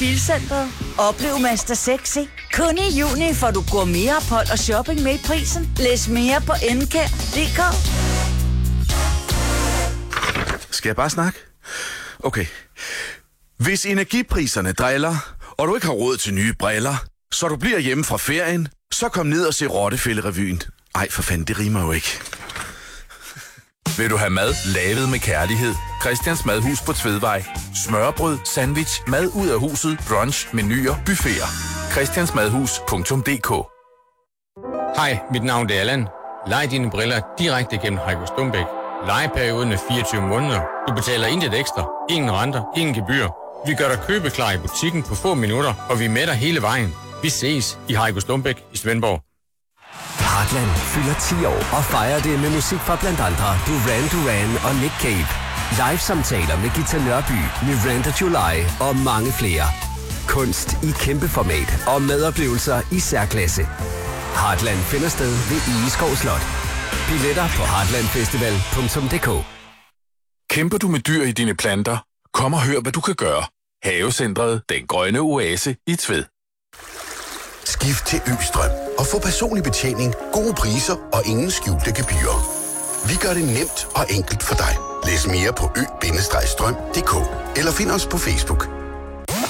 Bilcentret. Oplev Mazda 6, kun i juni får du gourmetophold og shopping med i prisen. Læs mere på NK.dk. Skal jeg bare snakke? Okay. Hvis energipriserne driller, og du ikke har råd til nye briller, så du bliver hjemme fra ferien, så kom ned og se Rottefællerevyen. Ej, for fanden, det rimer jo ikke. Vil du have mad lavet med kærlighed? Christians Madhus på Tvedvej. Smørbrød, sandwich, mad ud af huset, brunch, menuer, buffeter. christiansmadhus.dk. Hej, mit navn er Allan. Lej dine briller direkte gennem Heiko Stumbæk. Lejeperioden er 24 måneder. Du betaler intet ekstra, ingen renter, ingen gebyr. Vi gør dig købeklar i butikken på få minutter, og vi er med dig hele vejen. Vi ses i Heiko Stumbæk i Svendborg. Heartland fylder 10 år og fejrer det med musik fra blandt andre Duran og Nick Cave. Live-samtaler med Gita Nørby, Miranda July og mange flere. Kunst i kæmpe format og medoplevelser i særklasse. Heartland finder sted ved Egeskov Slot. Billetter på heartlandfestival.dk. Kæmper du med dyr i dine planter? Kom og hør, hvad du kan gøre. Havecentret Den Grønne Oase i Tved. Skift til Østrøm og få personlig betjening, gode priser og ingen skjulte gebyrer. Vi gør det nemt og enkelt for dig. Læs mere på ø-strøm.dk eller find os på Facebook.